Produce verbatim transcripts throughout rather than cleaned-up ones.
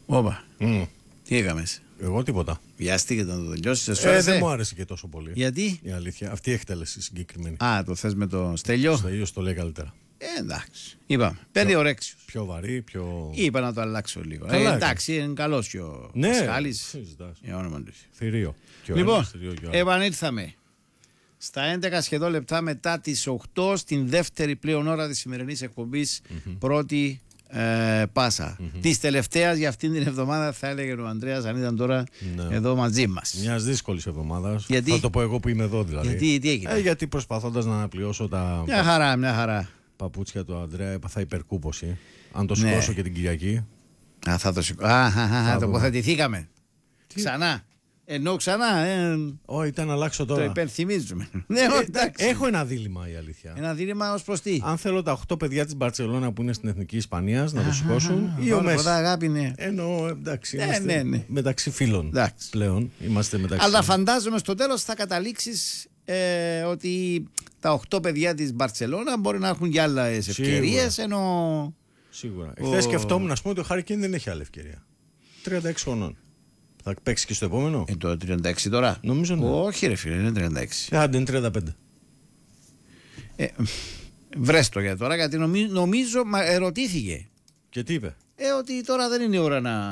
Όπα. Mm. Τι έκαμες? Εγώ τίποτα. Βιάστηκε να το τελειώσεις. Ε, δεν μου άρεσε και τόσο πολύ. Γιατί? Η αλήθεια. Αυτή η εκτέλεση συγκεκριμένη. Α, το θες με το Στέλιο. Στέλιος το λέει καλύτερα. Ε, εντάξει. Είπαμε. Πέντε ωρέξιος. Πιο βαρύ, πιο. Είπα να το αλλάξω λίγο. Καλά, Ε, εντάξει, είναι καλός και ο Ναι, Πασχάλης. συζητάς. Για όνομα του. Θηρίο. Και ο Λοιπόν, ένας, θηρίο και ο άλλος. επανήλθαμε. Στα έντεκα σχεδόν λεπτά μετά τις οκτώ στην δεύτερη πλέον ώρα της σημερινής εκπομπής, mm-hmm. πρώτη ε, πάσα. Mm-hmm. Της τελευταίας για αυτήν την εβδομάδα, θα έλεγε ο Ανδρέας, αν ήταν τώρα ναι. εδώ μαζί μας. Μιας δύσκολης εβδομάδας. Γιατί? Θα το πω εγώ που είμαι εδώ δηλαδή. Γιατί, τι έγινε? Ε, γιατί προσπαθώντας να αναπληρώσω τα. Μια χαρά, μια χαρά. Παπούτσια του Ανδρέα, έπαθα υπερκούποση. Αν το σηκώσω ναι. και την Κυριακή. Α, θα το σηκώσω. Α, τοποθετηθήκαμε. Ξανά. Ενώ ξανά. Ε, Όχι, ήταν να αλλάξω τώρα. Το υπενθυμίζουμε. ναι, ε, έχω ένα δίλημμα η αλήθεια. Ένα δίλημμα ως προς τι? Αν θέλω τα οκτώ παιδιά της Μπαρτσελώνα που είναι στην Εθνική Ισπανίας να το σηκώσουν α, ή ο Μέση. Αγάπη, ναι. Ενώ εντάξει, ναι, είμαστε ναι, ναι. μεταξύ φίλων εντάξει. πλέον. Είμαστε μεταξύ. Αλλά φαντάζομαι στο τέλος θα καταλήξεις ε, ότι τα οκτώ παιδιά της Μπαρτσελώνα μπορεί να έχουν και άλλες ευκαιρίες. Ενώ. Σίγουρα. Ο... Εχθές σκεφτόμουν να πούμε ότι ο Χάρι Κέιν δεν έχει άλλη ευκαιρία. τριάντα έξι χρονών. Θα παίξει και στο επόμενο. Ε, το τριάντα έξι τώρα. Νομίζω ναι. Όχι, ρε φίλε, είναι τριάντα έξι. Ε, άντε είναι τριάντα πέντε. Ε, βρες το για τώρα, γιατί νομίζω, νομίζω μα, ερωτήθηκε. Και τι είπε? Ε, ότι τώρα δεν είναι η ώρα να.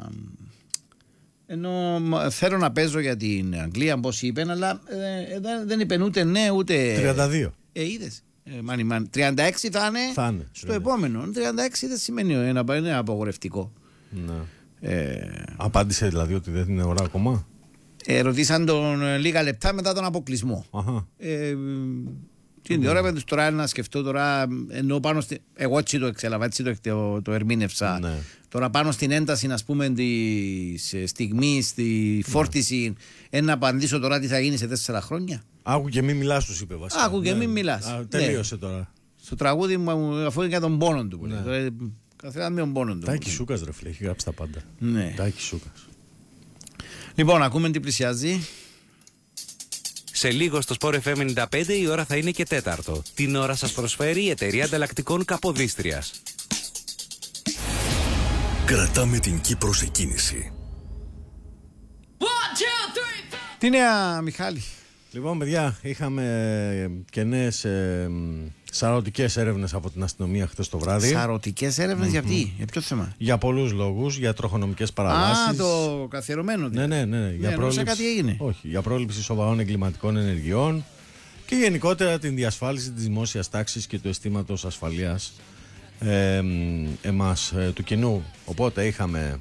Ενώ θέλω να παίζω για την Αγγλία, πώς είπε, αλλά ε, δεν, δεν είπε ούτε ναι ούτε. τριάντα δύο. Ε, είδες. Ε, μάνι, μάνι. τριάντα έξι θα είναι, θα είναι στο τριάντα. Επόμενο. τριάντα έξι δεν σημαίνει ένα, είναι απαγορευτικό. Ναι. Ε, Απάντησε δηλαδή ότι δεν είναι ώρα ακόμα. Ε, ρωτήσαν τον ε, λίγα λεπτά μετά τον αποκλεισμό. Αχα. Ε, την mm. ώρα με τους τώρα να σκεφτώ τώρα, ενώ πάνω στη, εγώ έτσι το εξέλαβα, έτσι το, το, το ερμήνευσα. Ναι. Τώρα πάνω στην ένταση, ας πούμε, της στιγμής, στη φόρτιση, mm. να απαντήσω τώρα τι θα γίνει σε τέσσερα χρόνια. Άκου και μη μιλάς, τους είπε βασικά. Άκου και ναι. μη μιλάς. Α, τελείωσε ναι. τώρα. Στο τραγούδι μου, αφού είναι για τον πόνο του. Ναι. Τώρα, καθένα με τον πόνο του. Τάκη Σούκας ρε φίλε, έχει γράψει τα πάντα. Ναι. Τάκη Σούκας. Λοιπόν, ακούμε τι πλησιάζει. Σε λίγο στο Sport εφ εμ ενενήντα πέντε η ώρα θα είναι και τέταρτο. Την ώρα σας προσφέρει η εταιρεία ανταλλακτικών Καποδίστριας. Κρατάμε την Κύπρο σε κίνηση. Τι νέα, Μιχάλη? Λοιπόν, παιδιά, είχαμε και νέες ε, σαρωτικές έρευνες από την αστυνομία χθες το βράδυ. Σαρωτικές έρευνες mm-hmm. για τι, για ποιο θέμα? Για πολλούς λόγους, για τροχονομικές παραβάσεις. Α, το καθιερωμένο. Ναι, ναι, ναι. Για ναι, πρόληψη, κάτι έγινε. Όχι, για πρόληψη σοβαρών εγκληματικών ενεργειών και γενικότερα την διασφάλιση της δημόσιας τάξης και του αισθήματος ασφαλείας ε, εμάς, ε, του κοινού. Οπότε είχαμε...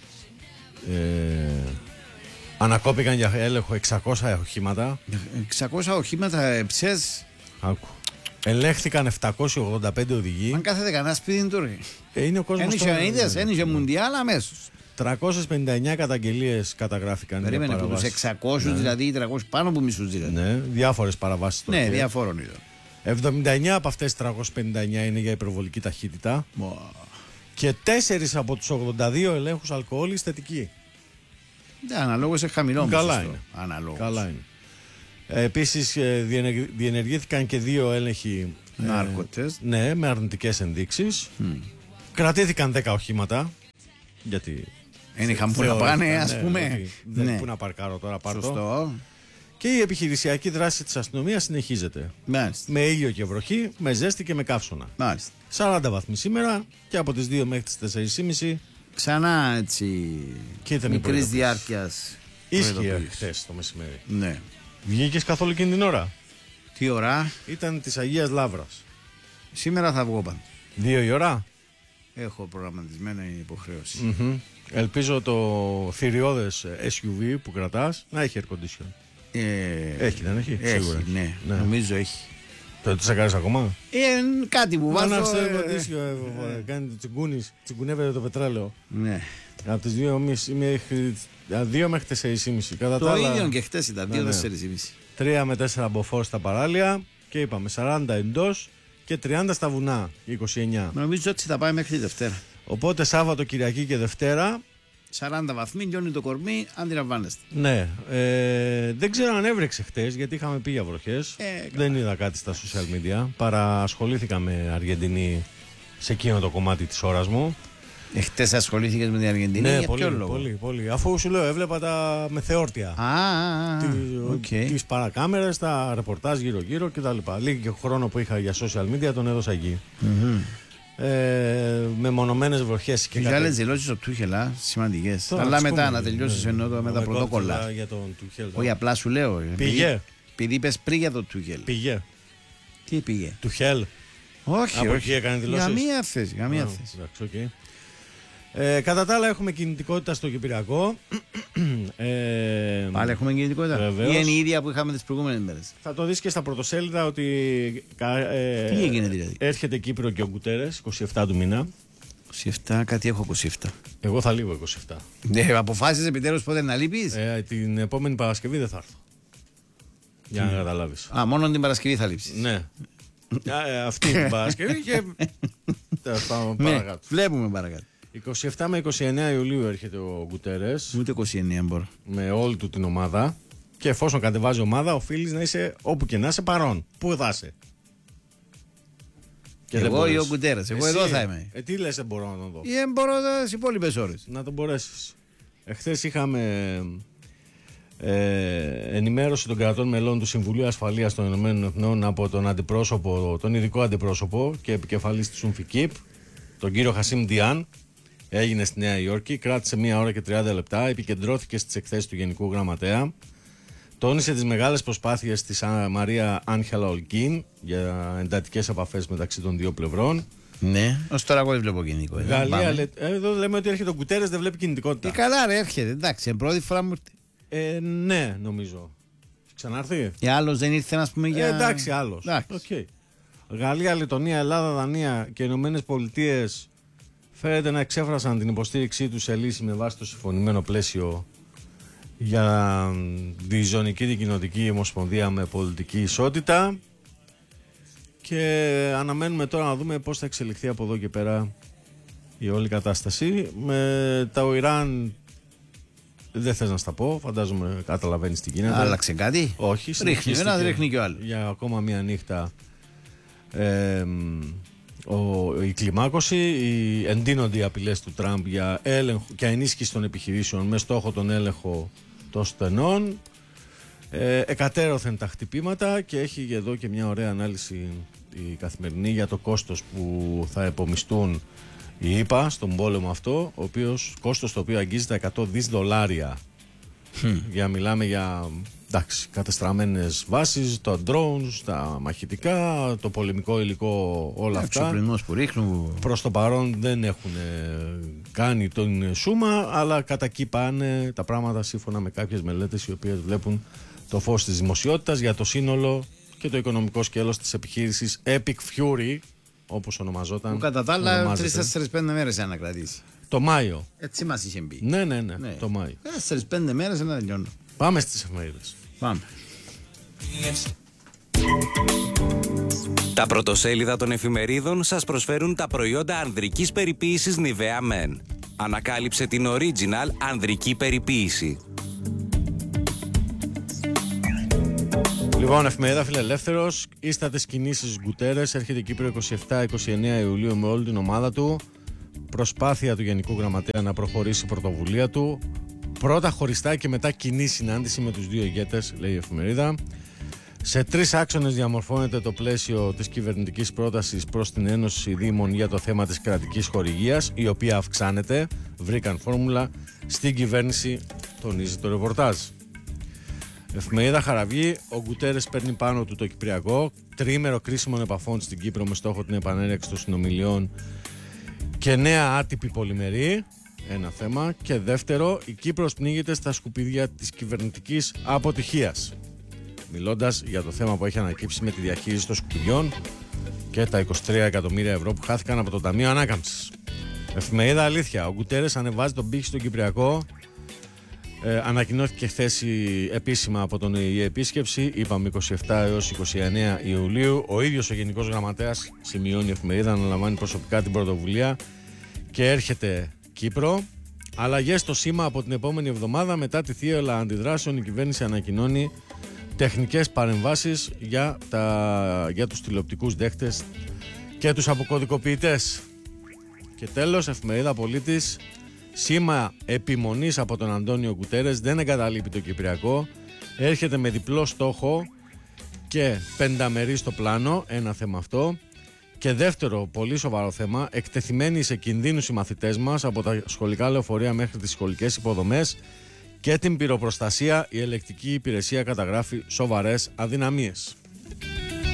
Ε, ανακόπηκαν για έλεγχο εξακόσια οχήματα. εξακόσια οχήματα ψες. Άκου. Ελέγχθηκαν επτακόσιοι ογδόντα πέντε οδηγοί. Αν κάθεται κανένα σπίτι τώρα. Ε, είναι ο κόσμος τώρα. Ένιξε μουντιάλ αμέσως. τριακόσιες πενήντα εννιά καταγγελίες καταγράφηκαν. Περίμενε από τους εξακόσιους, ναι. δηλαδή τριακόσιους πάνω από μισούς δηλαδή. Ναι, διάφορες παραβάσεις. Ναι, διάφορων είδων. εβδομήντα εννιά από αυτές τις τριακόσιες πενήντα εννιά είναι για υπερβολική ταχύτητα. Wow. Και τέσσερις από τους ογδόντα δύο ελέγχους αλκοόλης θετικοί. Ναι, αναλόγως σε χαμηλό. Καλά είναι. Αναλόγως. Καλά είναι. Ε, επίσης διενεργήθηκαν και δύο έλεγχοι νάρκωτες. Ε, ναι, με αρνητικές ενδείξεις. Mm. Κρατήθηκαν δέκα οχήματα. Γιατί. Δεν είχαν που να πάνε, ας ναι, πούμε. Δεν ναι. Πού να παρκάρω τώρα, πάρω. Σωστό. Και η επιχειρησιακή δράση της αστυνομίας συνεχίζεται. Μάλιστα. Με ήλιο και βροχή, με ζέστη και με καύσωνα. Μάλιστα. σαράντα βαθμοί σήμερα και από τις δύο μέχρι τις τέσσερις και μισή. Ξανά έτσι. Μικρής διάρκειας. Ίσχυε χθες το μεσημέρι. Ναι. Βγήκες καθόλου εκείνη την ώρα? Τι ώρα? Ήταν της Αγίας Λαύρας. Σήμερα θα βγω πάντα. Δύο η ώρα. Έχω προγραμματισμένη υποχρέωση. Mm-hmm. Ελπίζω το θηριώδες ες γιου βι που κρατάς να έχει air condition. Ε, έχει, δεν έχει? Έχει, σίγουρα. Ναι, ναι, νομίζω έχει. Το τσεκάρεις ακόμα? Ε, κάτι που βάζω. Να air condition, ε, κάνει το τσιγκούνις, τσιγκουνεύεται το πετρέλαιο. Ναι. Από τις δύο μέχρι τέσσερις και μισή. Κατά το ίδιο άλλα... και χτες ήταν, δύο τέσσερις και μισή. τρία με τέσσερα μποφόρ στα παράλια και είπαμε σαράντα εντός και τριάντα στα βουνά, είκοσι εννιά. Νομίζω ότι θα πάει μέχρι τη Δευτέρα. Οπότε Σάββατο, Κυριακή και Δευτέρα. σαράντα βαθμοί, λιώνει το κορμί, αντιλαμβάνεστε. Ναι. Ε, δεν ξέρω αν έβρεξε χτες, γιατί είχαμε πει για βροχές. Ε, δεν είδα κάτι στα social media. Παρασχολήθηκα με Αργεντινή σε εκείνο το κομμάτι της ώρας μου. Εχθές ασχολήθηκες με την Αργεντινή, Ναι, για πολύ, ποιο λόγο? πολύ, πολύ. Αφού σου λέω, έβλεπα τα μεθεόρτια. Α, α, α, οκ. Τις παρακάμερες, τα ρεπορτάζ γύρω-γύρω κτλ. Λίγο χρόνο που είχα για social media τον έδωσα εκεί. Ε, με μονομένες βροχές και και άλλες δηλώσεις ο Τούχελ, σημαντικές. Αλλά μετά να τελειώσεις εννοώ με τα πρωτόκολλα. Όχι, απλά σου λέω. Πήγε. Επειδή είπες πριν για το Τούχελ. Πήγε. Τι πήγε? Τούχελ. Όχι, από όχι. εκεί έκανε δηλώσεις. Καμία θέση. Καμία Α, θέση. εντάξει, okay. ε, κατά τα άλλα έχουμε κινητικότητα στο Κυπριακό. ε, Πάλι έχουμε κινητικότητα. Βεβαίως. Ή είναι η ίδια που είχαμε τις προηγούμενες μέρες? Θα το δεις και στα πρωτοσέλιδα ότι ε, Τι έγινε δηλαδή? έρχεται Κύπρο και ο Γκουτέρες είκοσι επτά του μήνα. είκοσι επτά, κάτι έχω είκοσι επτά. Εγώ θα λείπω είκοσι επτά. Ναι, αποφάσισες επιτέλους πότε να λείπεις? Ε, την επόμενη Παρασκευή δεν θα έρθω. Για να καταλάβεις. Α, μόνο την Παρασκευή θα λείψεις. Ναι. ε, αυτή την Παρασκευή και πάμε Ναι, παρακάτω. βλέπουμε παρακάτω. είκοσι επτά με είκοσι εννέα Ιουλίου έρχεται ο Γκουτέρες Ούτε είκοσι εννέα μπορώ. με όλη του την ομάδα και εφόσον κατεβάζει ομάδα οφείλεις να είσαι όπου και να είσαι παρόν. Πού θα είσαι? Και δεν Εγώ μπορείς. ή ο Γκουτέρες, εγώ Εσύ, εδώ θα είμαι. Ε, τι λες, δεν μπορώ να τον δω. Ή δεν μπορώ τις υπόλοιπες ώρες. Να τον μπορέσεις. Εχθές είχαμε ε, ενημέρωση των κρατών μελών του Συμβουλίου Ασφαλείας των Ηνωμένων Εθνών από τον αντιπρόσωπο, τον ειδικό αντιπρόσωπο και επικεφαλής της Ουμφικίπ, τον κύριο Χασίμ Διάν. Έγινε στη Νέα Υόρκη, κράτησε μία ώρα και τριάντα λεπτά, επικεντρώθηκε στις εκθέσεις του Γενικού Γραμματέα. Τόνισε τις μεγάλες προσπάθειες της Μαρία Άγχελα Ολκίν για εντατικές επαφές μεταξύ των δύο πλευρών. Ναι, ως τώρα εγώ δεν βλέπω κινητικό. Γαλλία, λέ, εδώ λέμε ότι έρχεται ο Γκουτέρες, δεν βλέπει κινητικότητα. Τι καλά ρε, έρχεται, εντάξει, πρώτη φορά μου ήρθε. Ε, ναι, νομίζω. Ξανάρθει. Και άλλος δεν ήρθε, ας πούμε, για... Ε, εντάξει, άλλος. Okay. Γαλλία, Λετωνία, Ελλάδα, Δανία και οι Ηνωμένες Πολιτείες φαίνεται να εξέφρασαν την υποστήριξή τους σε λύση με βάση το συμφωνημένο πλαίσιο για τη ζωνική την κοινοτική ομοσπονδία με πολιτική ισότητα και αναμένουμε τώρα να δούμε πώς θα εξελιχθεί από εδώ και πέρα η όλη κατάσταση. Με τα ο Ιράν δεν θες να στα πω, φαντάζομαι καταλαβαίνεις τι γίνεται. Άλλαξε κάτι? Όχι, ρίχνει ένα, ρίχνει και ο άλλος. Για ακόμα μία νύχτα ε, ο, η κλιμάκωση, οι, εντείνονται οι απειλές του Τραμπ για έλεγχο και ενίσχυση των επιχειρήσεων με στόχο τον έλεγχο των στενών. Ε, εκατέρωθεν τα χτυπήματα και έχει εδώ και μια ωραία ανάλυση η Καθημερινή για το κόστος που θα επομιστούν οι ΗΠΑ στον πόλεμο αυτό, ο οποίος, κόστος το οποίο αγγίζει τα εκατό δις δολάρια. Mm. Για μιλάμε για εντάξει, κατεστραμμένες βάσεις, τα drones, τα μαχητικά, το πολεμικό υλικό, όλα αυτά. Εξοπλισμός που ρίχνουν. Προς το παρόν δεν έχουν κάνει τον σούμα, αλλά κατά εκεί πάνε τα πράγματα σύμφωνα με κάποιες μελέτες οι οποίες βλέπουν το φως της δημοσιότητας για το σύνολο και το οικονομικό σκέλος της επιχείρησης Epic Fury, όπως ονομαζόταν. Που κατά τα άλλα τρεις τέσσερις πέντε μέρες να κρατήσει. Το Μάιο. Έτσι μας είχε μπει. Ναι, ναι, ναι, ναι. Το Μάιο. τέσσερις πέντε μέρες να τελειώνω. Πάμε στις εφημερίδες. Πάμε. Τα πρωτοσέλιδα των εφημερίδων σας προσφέρουν τα προϊόντα ανδρικής περιποίησης Nivea Men. Ανακάλυψε την original ανδρική περιποίηση. Λοιπόν, εφημερίδα Φιλελεύθερος, ίστατες κινήσεις Γκουτέρες, έρχεται Κύπρο είκοσι επτά είκοσι εννέα Ιουλίου με όλη την ομάδα του. Προσπάθεια του Γενικού Γραμματέα να προχωρήσει η πρωτοβουλία του. Πρώτα χωριστά και μετά κοινή συνάντηση με τους δύο ηγέτες, λέει η εφημερίδα. Σε τρεις άξονες διαμορφώνεται το πλαίσιο της κυβερνητικής πρότασης προς την Ένωση Δήμων για το θέμα της κρατικής χορηγίας, η οποία αυξάνεται, βρήκαν φόρμουλα, στην κυβέρνηση, τονίζει το ρεπορτάζ. Εφημερίδα Χαραυγή, ο Γκουτέρες παίρνει πάνω του το Κυπριακό, τριήμερο κρίσιμων επαφών στην Κύπρο με στόχο την επανέναρξη των συνομιλιών και νέα άτυπη πολυμερή, ένα θέμα. Και δεύτερο, η Κύπρος πνίγεται στα σκουπίδια της κυβερνητικής αποτυχίας. Μιλώντας για το θέμα που έχει ανακύψει με τη διαχείριση των σκουπιδιών και τα είκοσι τρία εκατομμύρια ευρώ που χάθηκαν από το Ταμείο Ανάκαμψης. Εφημερίδα Αλήθεια, ο Γκουτέρες ανεβάζει τον πύχη στο Κυπριακό. Ε, ανακοινώθηκε χθες επίσημα από τον η επίσκεψη, είπαμε είκοσι επτά έως είκοσι εννέα Ιουλίου. Ο ίδιος ο Γενικός Γραμματέας, σημειώνει η εφημερίδα, αναλαμβάνει προσωπικά την πρωτοβουλία και έρχεται Κύπρο. Αλλαγές στο σήμα από την επόμενη εβδομάδα. Μετά τη θύελλα αντιδράσεων, η κυβέρνηση ανακοινώνει τεχνικές παρεμβάσεις για, τα, για τους τηλεοπτικούς δέχτες και τους αποκωδικοποιητές. Και τέλος, εφημερίδα Πολίτης. Σήμα επιμονής από τον Αντώνιο Γκουτέρες, δεν εγκαταλείπει το Κυπριακό. Έρχεται με διπλό στόχο και πενταμερή στο πλάνο, ένα θέμα αυτό. Και δεύτερο, πολύ σοβαρό θέμα, εκτεθειμένοι σε κινδύνους οι μαθητές μας από τα σχολικά λεωφορεία μέχρι τις σχολικές υποδομές και την πυροπροστασία. Η ελεκτική υπηρεσία καταγράφει σοβαρές αδυναμίες.